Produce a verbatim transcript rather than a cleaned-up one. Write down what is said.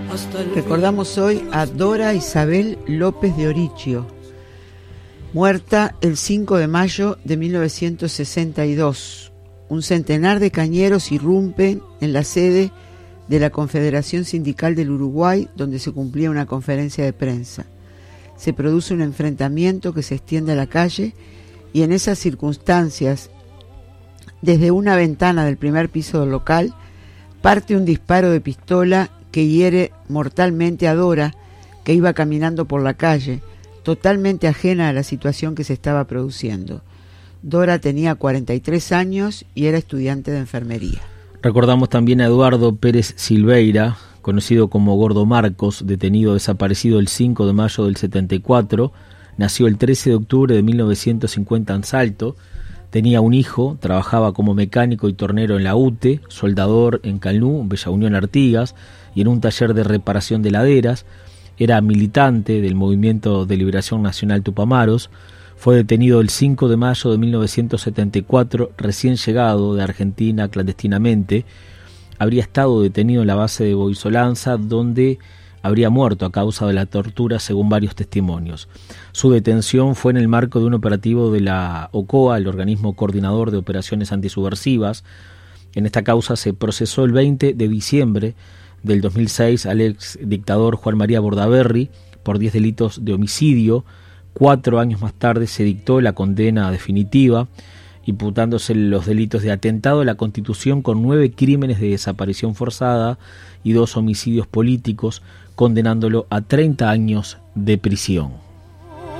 Recordamos hoy a Dora Isabel López de Orichio, muerta el cinco de mayo de mil novecientos sesenta y dos. Un centenar de cañeros irrumpen en la sede de la Confederación Sindical del Uruguay, donde se cumplía una conferencia de prensa. Se produce un enfrentamiento que se extiende a la calle y en esas circunstancias, desde una ventana del primer piso del local, parte un disparo de pistola que hiere mortalmente a Dora, que iba caminando por la calle, totalmente ajena a la situación que se estaba produciendo. Dora tenía cuarenta y tres años y era estudiante de enfermería. Recordamos también a Eduardo Pérez Silveira, conocido como Gordo Marcos, detenido desaparecido el cinco de mayo del setenta y cuatro, nació el trece de octubre de mil novecientos cincuenta en Salto, tenía un hijo, trabajaba como mecánico y tornero en la U T E, soldador en Calnú, Bella Unión Artigas, y en un taller de reparación de laderas. Era militante del Movimiento de Liberación Nacional Tupamaros. Fue detenido el cinco de mayo de mil novecientos setenta y cuatro, recién llegado de Argentina clandestinamente. Habría estado detenido en la base de Boisolanza, donde habría muerto a causa de la tortura, según varios testimonios. Su detención fue en el marco de un operativo de la OCOA, el Organismo Coordinador de Operaciones Antisubversivas. En esta causa se procesó el veinte de diciembre del dos mil seis al ex dictador Juan María Bordaberry por diez delitos de homicidio. Cuatro años más tarde se dictó la condena definitiva, imputándose los delitos de atentado a la Constitución con nueve crímenes de desaparición forzada y dos homicidios políticos, condenándolo a treinta años de prisión.